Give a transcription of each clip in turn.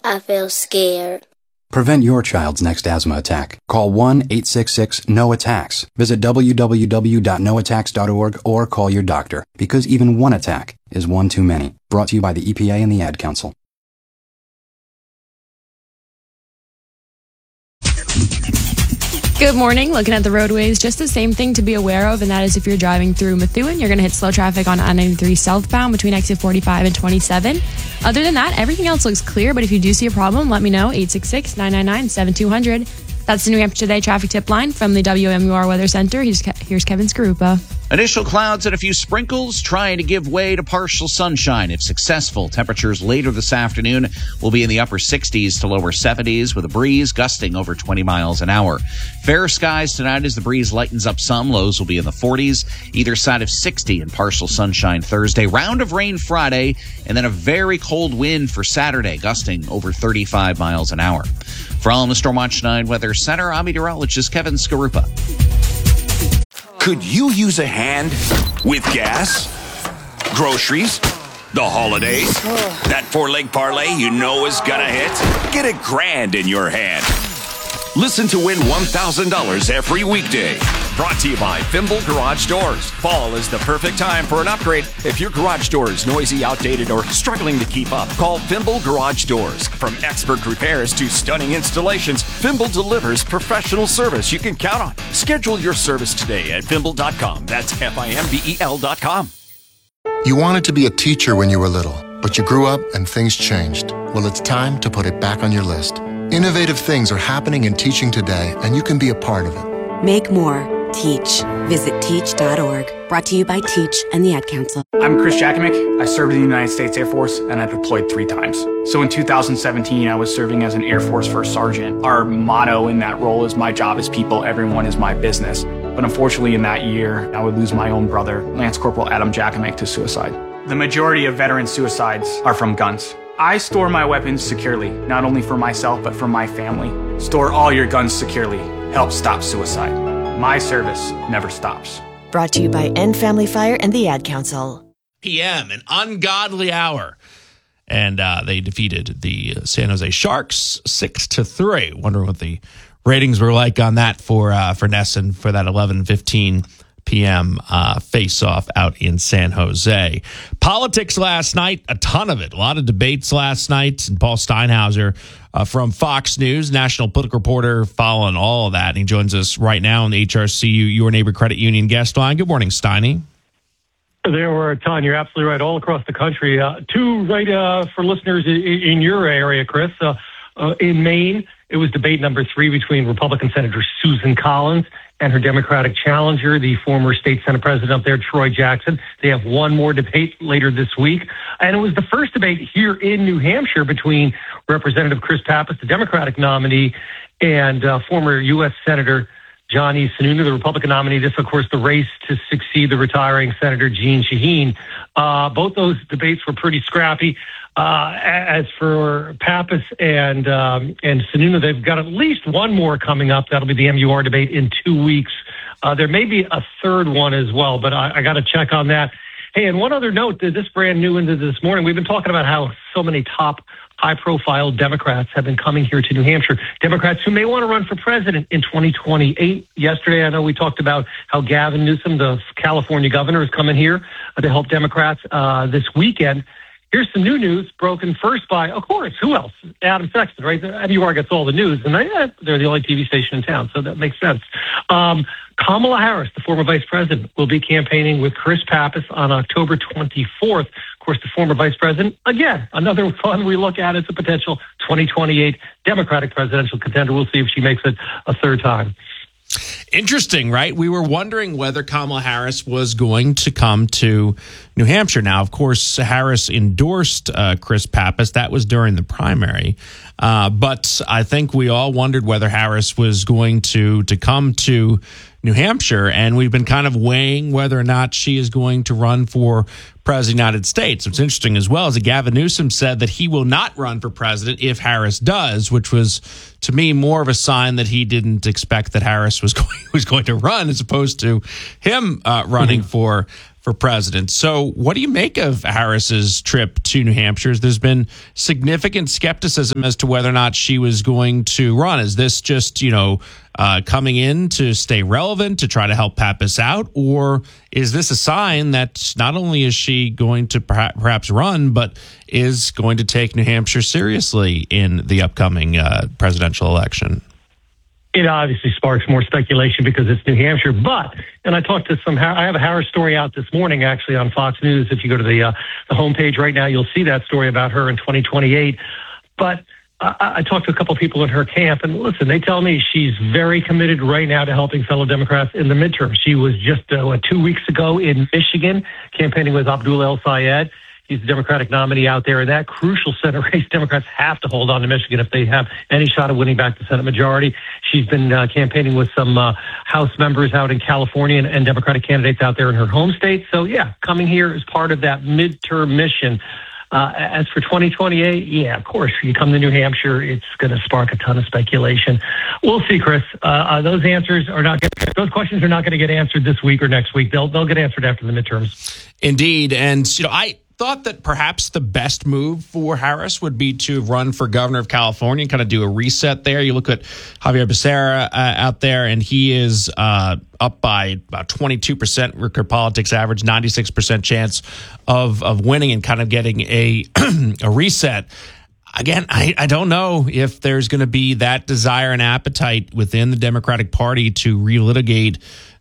I feel scared. Prevent your child's next asthma attack. Call 1-866-NO-ATTACKS. Visit www.noattacks.org or call your doctor, because even one attack is one too many. Brought to you by the EPA and the Ad Council. Good morning. Looking at the roadways, just the same thing to be aware of, and that is if you're driving through Methuen, you're going to hit slow traffic on I-93 southbound between exit 45 and 27. Other than that, everything else looks clear, but if you do see a problem, let me know. 866-999-7200. That's the New Hampshire Today traffic tip line from the WMUR Weather Center. Here's Kevin Skarupa. Initial clouds and a few sprinkles trying to give way to partial sunshine if successful. Temperatures later this afternoon will be in the upper 60s to lower 70s with a breeze gusting over 20 miles an hour. Fair skies tonight as the breeze lightens up some. Lows will be in the 40s, either side of 60 and partial sunshine Thursday. Round of rain Friday, and then a very cold wind for Saturday, gusting over 35 miles an hour. For all in the Storm Watch 9 Weather Center, I'm meteorologist Kevin Skarupa. Could you use a hand with gas, groceries, the holidays? That four-leg parlay you know is gonna hit? Get $1,000 in your hand. Listen to win $1,000 every weekday. Brought to you by Fimble Garage Doors. Fall is the perfect time for an upgrade. If your garage door is noisy, outdated, or struggling to keep up, call Fimble Garage Doors. From expert repairs to stunning installations, Fimble delivers professional service you can count on. Schedule your service today at Fimble.com. That's Fimbel.com. You wanted to be a teacher when you were little, but you grew up and things changed. Well, it's time to put it back on your list. Innovative things are happening in teaching today, and you can be a part of it. Make more. Teach. Visit teach.org. Brought to you by Teach and the Ad Council. I'm Chris Jakimick. I served in the United States Air Force, and I deployed 3 times. So in 2017, I was serving as an Air Force First Sergeant. Our motto in that role is, my job is people, everyone is my business. But unfortunately, in that year, I would lose my own brother, Lance Corporal Adam Jakimick, to suicide. The majority of veteran suicides are from guns. I store my weapons securely, not only for myself, but for my family. Store all your guns securely. Help stop suicide. My service never stops. Brought to you by End Family Fire and the Ad Council. PM, an ungodly hour. And they defeated the San Jose Sharks 6-3. Wondering what the ratings were like on that for Nesson for that 11:15 p.m. face-off out in San Jose. Politics last night, a ton of it. A lot of debates last night. And Paul Steinhauser from Fox News, national political reporter, following all of that. And he joins us right now on the HRCU Your Neighbor Credit Union guest line. Good morning, Steiny. There were a ton. You're absolutely right. All across the country. Two right for listeners in your area, Chris. In Maine, it was debate number 3 between Republican Senator Susan Collins and her Democratic challenger, the former state Senate president up there, Troy Jackson. They have one more debate later this week. And it was the first debate here in New Hampshire between Representative Chris Pappas, the Democratic nominee, and former U.S. Senator John E. Sununu, the Republican nominee. This, of course, the race to succeed the retiring Senator Jeanne Shaheen. Both those debates were pretty scrappy. As for Pappas and Sununu, they've got at least one more coming up. That'll be the MUR debate in 2 weeks. There may be a third one as well, but I got to check on that. Hey, and one other note, this brand new into this morning, we've been talking about how so many top high-profile Democrats have been coming here to New Hampshire. Democrats who may want to run for president in 2028. Yesterday, I know we talked about how Gavin Newsom, the California governor, is coming here to help Democrats this weekend. Here's some new news broken first by, of course, who else? Adam Sexton, right? MUR gets all the news, and they're the only TV station in town, so that makes sense. Kamala Harris, the former vice president, will be campaigning with Chris Pappas on October 24th. Of course, the former vice president, again, another one we look at as a potential 2028 Democratic presidential contender. We'll see if she makes it a third time. Interesting, right? We were wondering whether Kamala Harris was going to come to New Hampshire. Now, of course, Harris endorsed Chris Pappas. That was during the primary. But I think we all wondered whether Harris was going to come to New Hampshire, and we've been kind of weighing whether or not she is going to run for president of the United States. What's interesting as well is that Gavin Newsom said that he will not run for president if Harris does, which was, to me, more of a sign that he didn't expect that Harris was going to run, as opposed to him running for for president. So what do you make of Harris's trip to New Hampshire? There's been significant skepticism as to whether or not she was going to run. Is this just, coming in to stay relevant, to try to help Pappas out? Or is this a sign that not only is she going to perhaps run, but is going to take New Hampshire seriously in the upcoming presidential election? It obviously sparks more speculation because it's New Hampshire. And I talked to I have a Harris story out this morning, actually, on Fox News. If you go to the homepage right now, you'll see that story about her in 2028. But I talked to a couple of people in her camp, and listen, they tell me she's very committed right now to helping fellow Democrats in the midterm. She was just 2 weeks ago in Michigan campaigning with Abdul El Sayed. He's the Democratic nominee out there. In that crucial Senate race, Democrats have to hold on to Michigan if they have any shot of winning back the Senate majority. She's been campaigning with some House members out in California and Democratic candidates out there in her home state. So, yeah, coming here as part of that midterm mission. As for 2028, yeah, of course, you come to New Hampshire, it's going to spark a ton of speculation. We'll see, Chris. Those questions are not going to get answered this week or next week. They'll get answered after the midterms. Indeed. And, I thought that perhaps the best move for Harris would be to run for governor of California and kind of do a reset there. You look at Javier Becerra out there, and he is up by about 22%, record politics average, 96% chance of winning and kind of getting a reset. Again, I don't know if there's going to be that desire and appetite within the Democratic Party to relitigate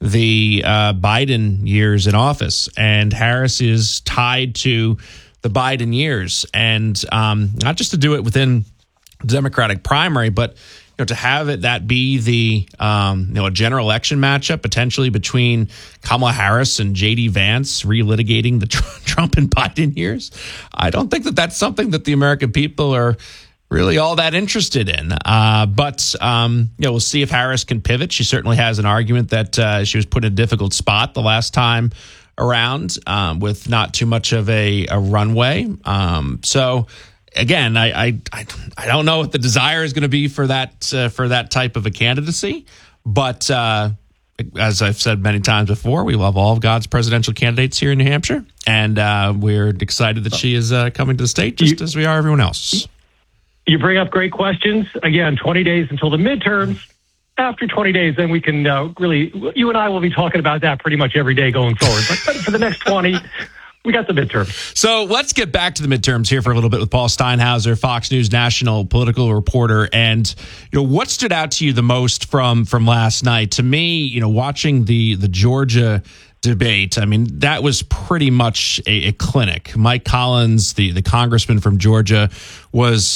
the Biden years in office. And Harris is tied to the Biden years. And not just to do it within the Democratic primary, but to have that be the a general election matchup potentially between Kamala Harris and J.D. Vance relitigating the Trump and Biden years. I don't think that that's something that the American people are really all that interested in. But we'll see if Harris can pivot. She certainly has an argument that she was put in a difficult spot the last time around with not too much of a runway. So again, I don't know what the desire is going to be for that type of a candidacy, but as I've said many times before, we love all of God's presidential candidates here in New Hampshire, and we're excited that she is coming to the state just as we are everyone else. You bring up great questions. Again, 20 days until the midterms. After 20 days, then we can really, you and I will be talking about that pretty much every day going forward. But for the next 20, we got the midterms. So let's get back to the midterms here for a little bit with Paul Steinhauser, Fox News national political reporter. And, what stood out to you the most from last night? To me, watching the Georgia debate, I mean, that was pretty much a clinic. Mike Collins, the congressman from Georgia, was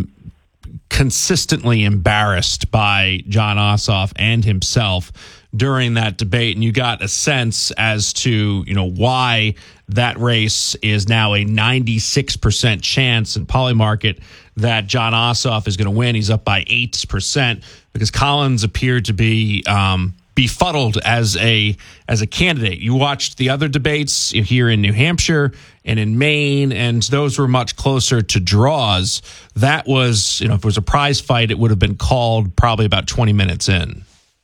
consistently embarrassed by Jon Ossoff and himself during that debate, and you got a sense as to why that race is now a 96% chance in Polymarket that Jon Ossoff is going to win. He's up by 8% because Collins appeared to be befuddled as a candidate. You watched the other debates here in New Hampshire and in Maine, and those were much closer to draws. That was, if it was a prize fight, it would have been called probably about 20 minutes in.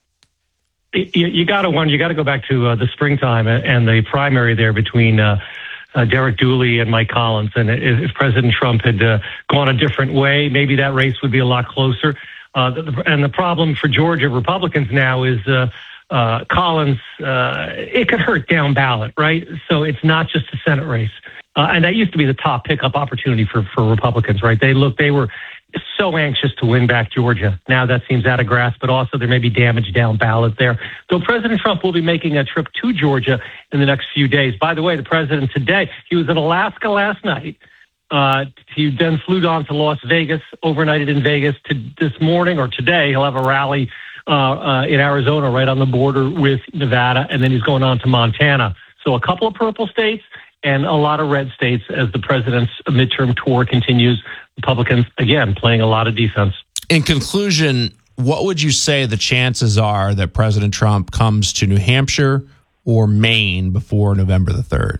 You got to go back to the springtime and the primary there between Derek Dooley and Mike Collins. And if President Trump had gone a different way, maybe that race would be a lot closer. And the problem for Georgia Republicans now is Collins, it could hurt down ballot, right? So it's not just a Senate race. And that used to be the top pickup opportunity for Republicans, right? They were so anxious to win back Georgia. Now that seems out of grasp, but also there may be damage down ballot there. Though President Trump will be making a trip to Georgia in the next few days. By the way, the president today, he was in Alaska last night. He then flew on to Las Vegas, overnighted in Vegas. This morning or today, he'll have a rally in Arizona right on the border with Nevada, and then he's going on to Montana. So a couple of purple states and a lot of red states as the president's midterm tour continues. Republicans, again, playing a lot of defense. In conclusion, what would you say the chances are that President Trump comes to New Hampshire or Maine before November the 3rd?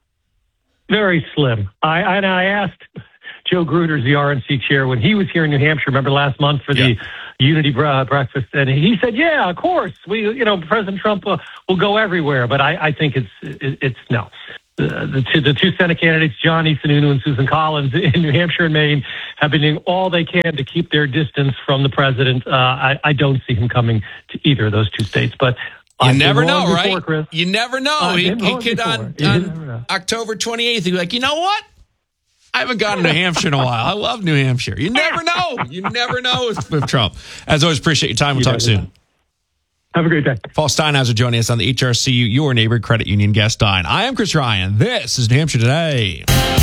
Very slim. I asked Joe Gruters, the RNC chair, when he was here in New Hampshire, remember last month for the unity breakfast, and he said, "Yeah, of course, President Trump will go everywhere." But I think it's no. The two Senate candidates, Johnny Sununu and Susan Collins in New Hampshire and Maine, have been doing all they can to keep their distance from the president. I don't see him coming to either of those two states, but you never know, right? Before, Chris. You never know. He could on October 28th, he'd be like, you know what? I haven't gone to New Hampshire in a while. I love New Hampshire. You never know. You never know with Trump. As always, appreciate your time. We'll talk soon. Have a great day. Paul Steinhauser joining us on the HRCU, your neighborhood credit union guest line. I am Chris Ryan. This is New Hampshire Today.